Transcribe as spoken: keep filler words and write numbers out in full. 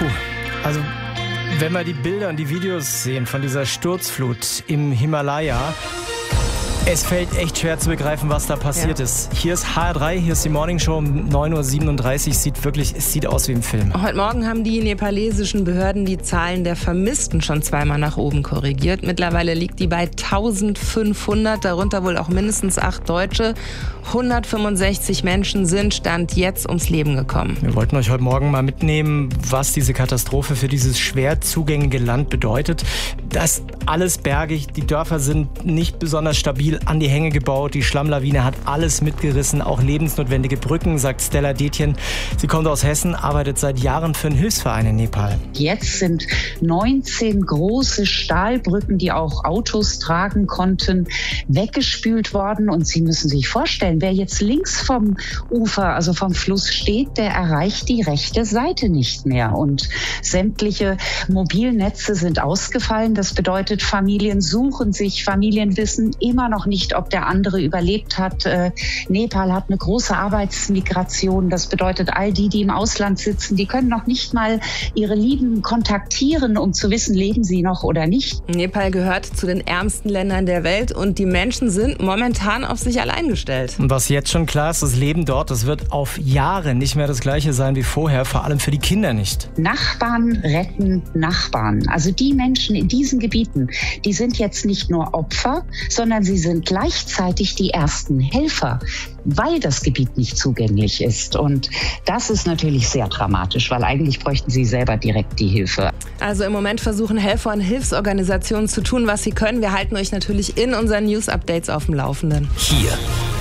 Puh, also wenn wir die Bilder und die Videos sehen von dieser Sturzflut im Himalaya, es fällt echt schwer zu begreifen, was da passiert ja. ist. Hier ist H R drei, hier ist die Morning Show um neun Uhr siebenunddreißig. Sieht wirklich, es sieht aus wie im Film. Heute Morgen haben die nepalesischen Behörden die Zahlen der Vermissten schon zweimal nach oben korrigiert. Mittlerweile liegt die bei eintausendfünfhundert, darunter wohl auch mindestens acht Deutsche. hundertfünfundsechzig Menschen sind Stand jetzt ums Leben gekommen. Wir wollten euch heute Morgen mal mitnehmen, was diese Katastrophe für dieses schwer zugängige Land bedeutet. Das ist alles bergig, die Dörfer sind nicht besonders stabil an die Hänge gebaut. Die Schlammlawine hat alles mitgerissen, auch lebensnotwendige Brücken, sagt Stella Detjen. Sie kommt aus Hessen, arbeitet seit Jahren für einen Hilfsverein in Nepal. Jetzt sind neunzehn große Stahlbrücken, die auch Autos tragen konnten, weggespült worden. Und Sie müssen sich vorstellen, wer jetzt links vom Ufer, also vom Fluss steht, der erreicht die rechte Seite nicht mehr. Und sämtliche Mobilnetze sind ausgefallen. Das bedeutet, Familien suchen sich, Familien wissen immer noch nicht, ob der andere überlebt hat. Äh, Nepal hat eine große Arbeitsmigration. Das bedeutet, all die, die im Ausland sitzen, die können noch nicht mal ihre Lieben kontaktieren, um zu wissen, leben sie noch oder nicht. Nepal gehört zu den ärmsten Ländern der Welt und die Menschen sind momentan auf sich allein gestellt. Und was jetzt schon klar ist, das Leben dort, das wird auf Jahre nicht mehr das gleiche sein wie vorher, vor allem für die Kinder nicht. Nachbarn retten Nachbarn. Also die Menschen in diesen Gebieten, die sind jetzt nicht nur Opfer, sondern sie sind gleichzeitig die ersten Helfer, weil das Gebiet nicht zugänglich ist. Und das ist natürlich sehr dramatisch, weil eigentlich bräuchten sie selber direkt die Hilfe. Also im Moment versuchen Helfer und Hilfsorganisationen zu tun, was sie können. Wir halten euch natürlich in unseren News-Updates auf dem Laufenden. Hier